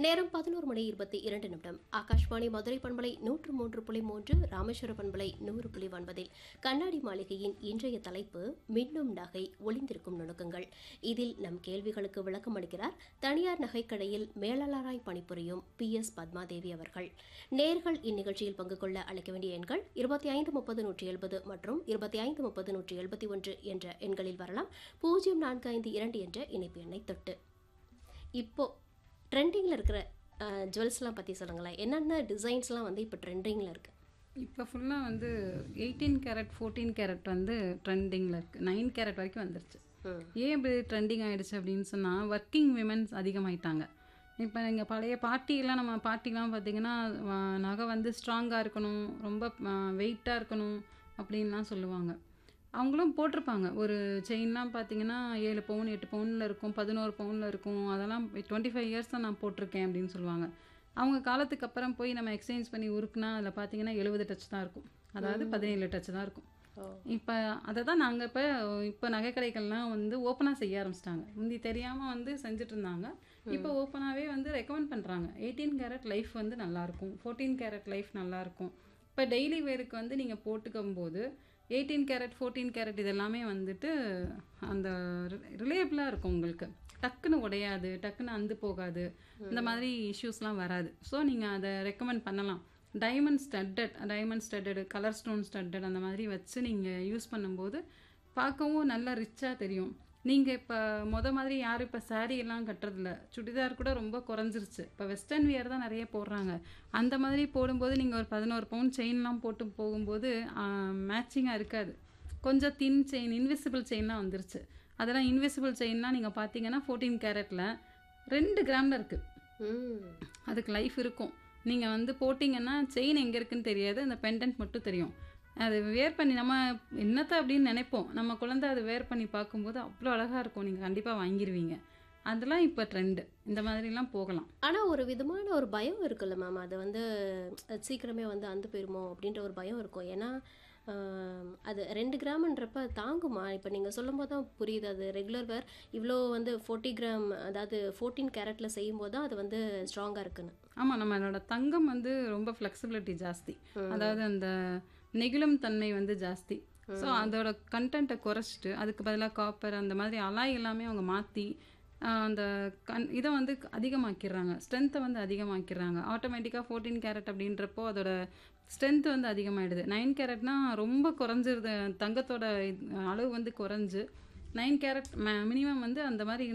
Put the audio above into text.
நேரம் 11:22 ஆகாஷ்வாணி மதுரை பண்பலை 103.3 ராமேஸ்வர பண்பலை 100.9 கண்ணாடி மாளிகையின் இன்றைய தலைப்பு மின்னும் நகை ஒளிந்திருக்கும் நுணுக்கங்கள். இதில் நம் கேள்விகளுக்கு விளக்கம் அளிக்கிறார் தனியார் நகைக்கடையில் மேலாளராய் பணிபுரியும் PS பத்மாதேவி அவர்கள். நேர்கள் இந்நிகழ்ச்சியில் பங்கு கொள்ள அழைக்க வேண்டிய எண்கள் 2530-170 மற்றும் 2530-171 என்ற எண்களில் வரலாம். 0452 என்ற இணைப்பு எண்ணை தொட்டு. இப்போ ட்ரெண்டிங்கில் இருக்கிற ஜுவல்ஸ்லாம் பற்றி சொல்லுங்களேன். என்னென்ன டிசைன்ஸ்லாம் வந்து இப்போ ட்ரெண்டிங்கில் இருக்குது? இப்போ ஃபுல்லாக வந்து 18 கேரட் 14 கேரட் வந்து ட்ரெண்டிங்கில் இருக்குது. 9 கேரட் வரைக்கும் வந்துருச்சு. ஏன் இப்படி ட்ரெண்டிங் ஆகிடுச்சு அப்படின்னு சொன்னால், ஒர்க்கிங் விமென்ஸ் அதிகமாயிட்டாங்க. இப்போ நீங்கள் பழைய பார்ட்டிலாம் நம்ம பார்ட்டிலாம் பார்த்திங்கன்னா நகை வந்து ஸ்ட்ராங்காக இருக்கணும், ரொம்ப வெயிட்டாக இருக்கணும் அப்படின்லாம் சொல்லுவாங்க. அவங்களும் போட்டிருப்பாங்க. ஒரு செயின்லாம் பார்த்தீங்கன்னா 7 பவுன் 8 பவுனில் இருக்கும், 11 பவுனில் இருக்கும். அதெல்லாம் 25 இயர்ஸ் தான் நான் போட்டிருக்கேன் அப்படின்னு சொல்லுவாங்க. அவங்க காலத்துக்கு அப்புறம் போய் நம்ம எக்ஸ்சேஞ்ச் பண்ணி உருக்குனா அதில் பார்த்தீங்கன்னா 70 டச் தான் இருக்கும், அதாவது 17 டச் தான் இருக்கும். இப்போ அதை தான் நாங்கள் இப்போ நகைக்கடைகள்லாம் வந்து ஓப்பனாக செய்ய ஆரம்பிச்சிட்டாங்க. முந்தி தெரியாமல் வந்து செஞ்சுட்டு இருந்தாங்க. இப்போ ஓப்பனாகவே வந்து ரெக்கமெண்ட் பண்ணுறாங்க. 18 கேரட் லைஃப் வந்து நல்லாயிருக்கும், 14 கேரட் லைஃப் நல்லாயிருக்கும். இப்போ டெய்லி வேருக்கு வந்து நீங்கள் போட்டுக்கும் போது 18 கேரட் 14 கேரட் இதெல்லாமே வந்துட்டு அந்த ரிலேபிளாக இருக்கும். உங்களுக்கு டக்குன்னு உடையாது, டக்குன்னு அந்து போகாது, இந்த மாதிரி இஷ்யூஸ்லாம் வராது. ஸோ நீங்கள் அதை ரெக்கமெண்ட் பண்ணலாம். Diamond studded colour stone studded அந்த மாதிரி வச்சு நீங்கள் யூஸ் பண்ணும்போது பார்க்கவும் நல்லா ரிச்சாக தெரியும். நீங்கள் இப்போ மாதிரி யாரும் இப்போ சாரீ எல்லாம் கட்டுறதில்ல, சுடிதார் கூட ரொம்ப குறைஞ்சிருச்சு. இப்போ வெஸ்டர்ன் வியர் தான் நிறைய போடுறாங்க. அந்த மாதிரி போடும்போது நீங்கள் ஒரு 11 பவுன் செயின்லாம் போட்டு போகும்போது மேட்சிங்காக இருக்காது. கொஞ்சம் தின் செயின், இன்விசிபிள் செயின்லாம் வந்துருச்சு. அதெல்லாம் இன்விசிபிள் செயின்லாம் நீங்கள் பார்த்தீங்கன்னா 14 கேரட்டில் 2 கிராமில் இருக்குது. அதுக்கு லைஃப் இருக்கும். நீங்கள் வந்து போட்டிங்கன்னா செயின் எங்கே இருக்குன்னு தெரியாது, அந்த பெண்டன்ட் மட்டும் தெரியும். அது வேர் பண்ணி நம்ம என்னத்தை அப்படின்னு நினைப்போம். நம்ம குழந்தை அது வேர் பண்ணி பார்க்கும்போது அவ்வளோ அழகாக இருக்கும். நீங்கள் கண்டிப்பாக வாங்கிடுவீங்க. அதெல்லாம் இப்போ ட்ரெண்டு. இந்த மாதிரிலாம் போகலாம். ஆனால் ஒரு விதமான ஒரு பயம் இருக்குல்ல மேம், அது வந்து சீக்கிரமே வந்து அந்து போயிருமோ அப்படின்ற ஒரு பயம் இருக்கும். ஏன்னா அது 2 கிராம்ன்றப்ப தாங்குமா? இப்போ நீங்கள் சொல்லும் போது தான் புரியுது. அது ரெகுலர் வேர் இவ்வளோ வந்து 40 கிராம், அதாவது 14 கேரட்டில் செய்யும்போது தான் அது வந்து ஸ்ட்ராங்காக இருக்குன்னு. ஆமாம், நம்மளோட தங்கம் வந்து ரொம்ப ஃப்ளெக்சிபிலிட்டி ஜாஸ்தி, அதாவது அந்த நெகிழும் தன்மை வந்து ஜாஸ்தி. ஸோ அதோட கண்டென்ட்டை குறைச்சிட்டு அதுக்கு பதிலாக காப்பர் அந்த மாதிரி அலாய் எல்லாமே அவங்க மாற்றி அந்த இதை வந்து அதிகமாக்கிடுறாங்க, ஸ்ட்ரென்த்தை வந்து அதிகமாக்கிடுறாங்க. ஆட்டோமேட்டிக்காக 14 கேரட் அப்படின்றப்போ அதோட ஸ்ட்ரென்த் வந்து அதிகமாகிடுது. 9 கேரட்னால் ரொம்ப குறைஞ்சிருது, தங்கத்தோட அளவு வந்து குறைஞ்சு 9 கேரட் மினிமம் வந்து அந்த மாதிரி